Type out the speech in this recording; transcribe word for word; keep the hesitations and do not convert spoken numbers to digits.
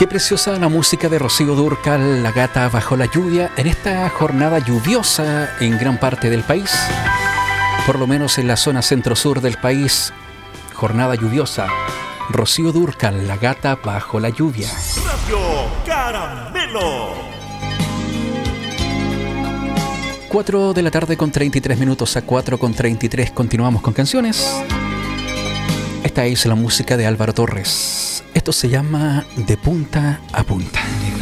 Qué preciosa la música de Rocío Dúrcal, La Gata Bajo la Lluvia, en esta jornada lluviosa en gran parte del país, por lo menos en la zona centro-sur del país. Jornada lluviosa. Rocío Dúrcal, La Gata Bajo la Lluvia. Radio Caramelo. cuatro de la tarde con treinta y tres minutos, a cuatro con treinta y tres continuamos con canciones. Esta es la música de Álvaro Torres. Esto se llama De Punta a Punta.